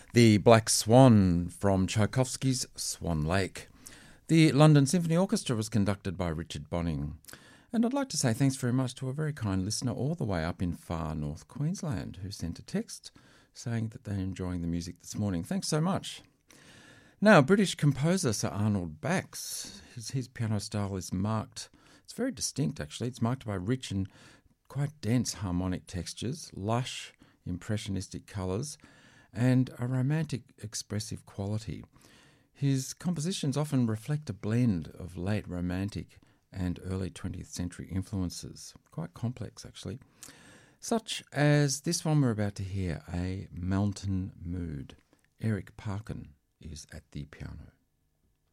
The Black Swan from Tchaikovsky's Swan Lake. The London Symphony Orchestra was conducted by Richard Bonning. And I'd like to say thanks very much to a very kind listener all the way up in far North Queensland who sent a text saying that they're enjoying the music this morning. Thanks so much. Now, British composer Sir Arnold Bax, his piano style is marked, it's very distinct actually, it's marked by rich and quite dense harmonic textures, lush, impressionistic colours, and a romantic, expressive quality. His compositions often reflect a blend of late Romantic and early 20th century influences, quite complex actually, such as this one we're about to hear, A Mountain Mood. Eric Parkin is at the piano.